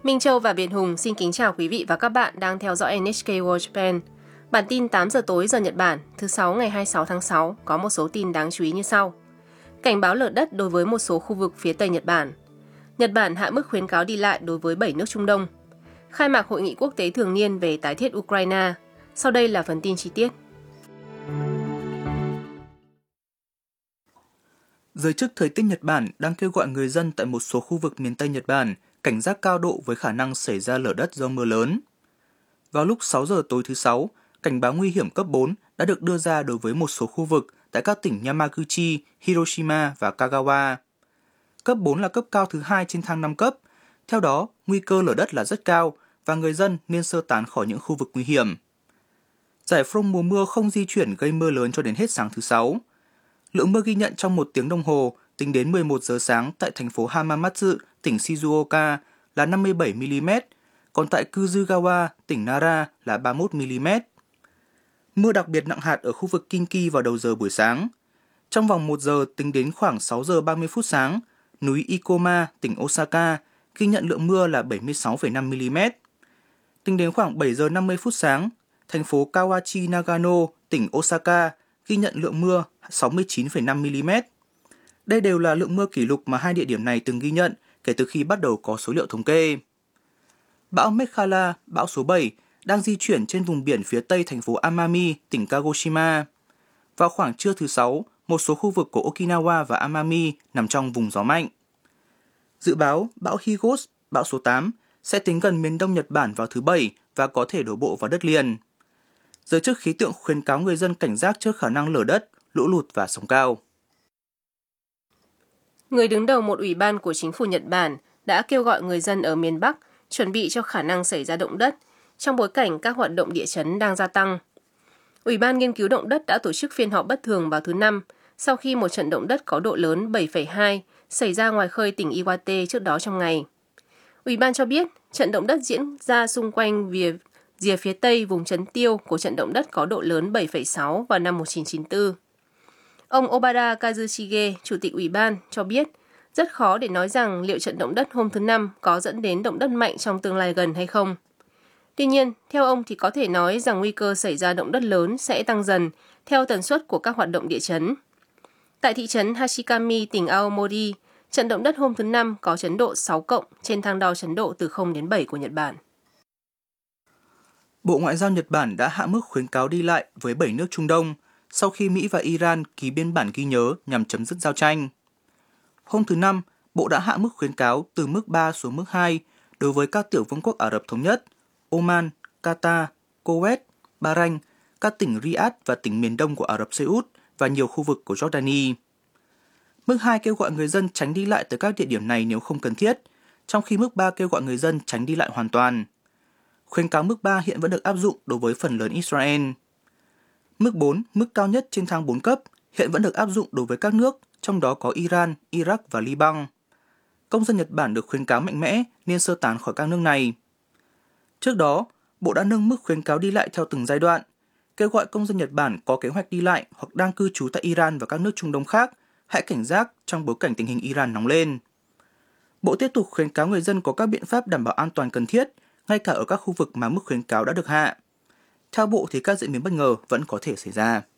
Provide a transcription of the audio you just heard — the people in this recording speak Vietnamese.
Minh Châu và Việt Hùng xin kính chào quý vị và các bạn đang theo dõi NHK World Japan. Bản tin 8 giờ tối giờ Nhật Bản, thứ 6 ngày 26 tháng 6 có một số tin đáng chú ý như sau. Cảnh báo lở đất đối với một số khu vực phía Tây Nhật Bản. Nhật Bản hạ mức khuyến cáo đi lại đối với 7 nước Trung Đông. Khai mạc hội nghị quốc tế thường niên về tái thiết Ukraine. Sau đây là phần tin chi tiết. Giới chức thời tiết Nhật Bản đang kêu gọi người dân tại một số khu vực miền Tây Nhật Bản cảnh giác cao độ với khả năng xảy ra lở đất do mưa lớn. Vào lúc 6 giờ tối thứ Sáu, cảnh báo nguy hiểm cấp 4 đã được đưa ra đối với một số khu vực tại các tỉnh Yamaguchi, Hiroshima và Kagawa. Cấp 4 là cấp cao thứ 2 trên thang 5 cấp. Theo đó, nguy cơ lở đất là rất cao và người dân nên sơ tán khỏi những khu vực nguy hiểm. Giải phông mùa mưa không di chuyển gây mưa lớn cho đến hết sáng thứ Sáu. Lượng mưa ghi nhận trong 1 tiếng đồng hồ tính đến 11 giờ sáng tại thành phố Hamamatsu, tỉnh Shizuoka là 57 mm, còn tại Kuzugawa, tỉnh Nara là 31 mm. Mưa đặc biệt nặng hạt ở khu vực Kinki vào đầu giờ buổi sáng. Trong vòng 1 giờ tính đến khoảng 6 giờ 30 phút sáng, núi Ikoma, tỉnh Osaka ghi nhận lượng mưa là 76,5 mm. Tính đến khoảng 7 giờ 50 phút sáng, thành phố Kawachi Nagano, tỉnh Osaka ghi nhận lượng mưa 69,5 mm. Đây đều là lượng mưa kỷ lục mà hai địa điểm này từng ghi nhận kể từ khi bắt đầu có số liệu thống kê. Bão Mekhala, bão số 7, đang di chuyển trên vùng biển phía tây thành phố Amami, tỉnh Kagoshima. Vào khoảng trưa thứ Sáu, một số khu vực của Okinawa và Amami nằm trong vùng gió mạnh. Dự báo bão Higos, bão số 8, sẽ tiến gần miền đông Nhật Bản vào thứ Bảy và có thể đổ bộ vào đất liền. Giới chức khí tượng khuyến cáo người dân cảnh giác trước khả năng lở đất, lũ lụt và sóng cao. Người đứng đầu một ủy ban của chính phủ Nhật Bản đã kêu gọi người dân ở miền Bắc chuẩn bị cho khả năng xảy ra động đất trong bối cảnh các hoạt động địa chấn đang gia tăng. Ủy ban nghiên cứu động đất đã tổ chức phiên họp bất thường vào thứ Năm sau khi một trận động đất có độ lớn 7,2 xảy ra ngoài khơi tỉnh Iwate trước đó trong ngày. Ủy ban cho biết trận động đất diễn ra xung quanh rìa phía tây vùng chấn tiêu của trận động đất có độ lớn 7,6 vào năm 1994. Ông Obada Kazushige, chủ tịch ủy ban, cho biết rất khó để nói rằng liệu trận động đất hôm thứ Năm có dẫn đến động đất mạnh trong tương lai gần hay không. Tuy nhiên, theo ông thì có thể nói rằng nguy cơ xảy ra động đất lớn sẽ tăng dần theo tần suất của các hoạt động địa chấn. Tại thị trấn Hashikami, tỉnh Aomori, trận động đất hôm thứ Năm có chấn độ 6+ trên thang đo chấn độ từ 0 đến 7 của Nhật Bản. Bộ Ngoại giao Nhật Bản đã hạ mức khuyến cáo đi lại với 7 nước Trung Đông sau khi Mỹ và Iran ký biên bản ghi nhớ nhằm chấm dứt giao tranh. Hôm thứ Năm, Bộ đã hạ mức khuyến cáo từ mức 3 xuống mức 2 đối với các tiểu vương quốc Ả Rập Thống Nhất, Oman, Qatar, Kuwait, Bahrain, các tỉnh Riyadh và tỉnh miền đông của Ả Rập Xê Út và nhiều khu vực của Jordani. Mức 2 kêu gọi người dân tránh đi lại tới các địa điểm này nếu không cần thiết, trong khi mức 3 kêu gọi người dân tránh đi lại hoàn toàn. Khuyến cáo mức 3 hiện vẫn được áp dụng đối với phần lớn Israel. Mức 4, mức cao nhất trên thang 4 cấp, hiện vẫn được áp dụng đối với các nước, trong đó có Iran, Iraq và Liban. Công dân Nhật Bản được khuyến cáo mạnh mẽ nên sơ tán khỏi các nước này. Trước đó, Bộ đã nâng mức khuyến cáo đi lại theo từng giai đoạn, kêu gọi công dân Nhật Bản có kế hoạch đi lại hoặc đang cư trú tại Iran và các nước Trung Đông khác hãy cảnh giác trong bối cảnh tình hình Iran nóng lên. Bộ tiếp tục khuyến cáo người dân có các biện pháp đảm bảo an toàn cần thiết, ngay cả ở các khu vực mà mức khuyến cáo đã được hạ. Theo Bộ thì các diễn biến bất ngờ vẫn có thể xảy ra.